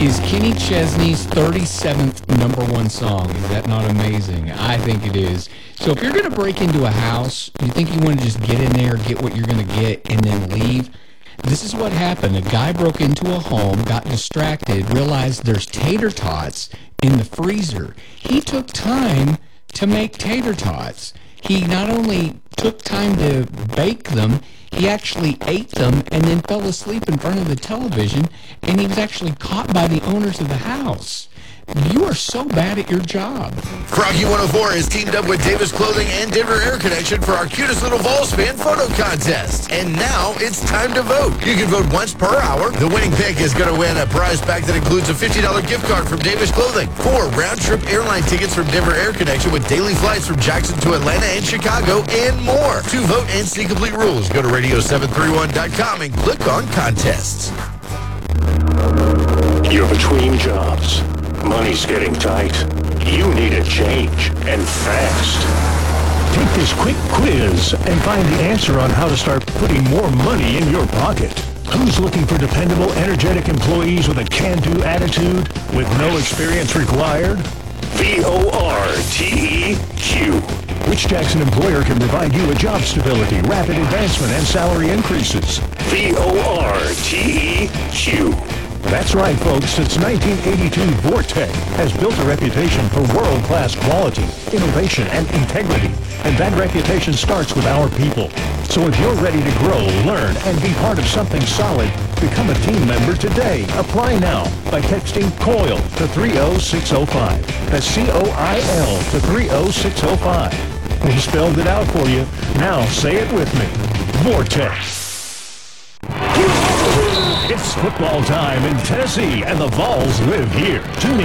is Kenny Chesney's 37th number one song. Is that not amazing? I think it is. So if you're going to break into a house, you think you want to just get in there, get what you're going to get, and then leave? This is what happened. A guy broke into a home, got distracted, realized there's tater tots in the freezer. He took time to make tater tots. He not only took time to bake them, he actually ate them and then fell asleep in front of the television, and he was actually caught by the owners of the house. You are so bad at your job. Froggy 104 has teamed up with Davis Clothing and Denver Air Connection for our cutest little Vols fan photo contest. And now it's time to vote. You can vote once per hour. The winning pick is going to win a prize pack that includes a $50 gift card from Davis Clothing, 4 round-trip airline tickets from Denver Air Connection with daily flights from Jackson to Atlanta and Chicago, and more. To vote and see complete rules, go to radio731.com and click on contests. You're between jobs. Money's getting tight. You need a change, and fast. Take this quick quiz and find the answer on how to start putting more money in your pocket. Who's looking for dependable, energetic employees with a can-do attitude with no experience required? VORTEQ. Which Jackson employer can provide you with job stability, rapid advancement, and salary increases? VORTEQ. That's right, folks. Since 1982, Vortec has built a reputation for world-class quality, innovation, and integrity. And that reputation starts with our people. So if you're ready to grow, learn, and be part of something solid, become a team member today. Apply now by texting COIL to 30605. That's COIL to 30605. We spelled it out for you. Now say it with me. Vortec. It's football time in Tennessee, and the Vols live here. Tune in.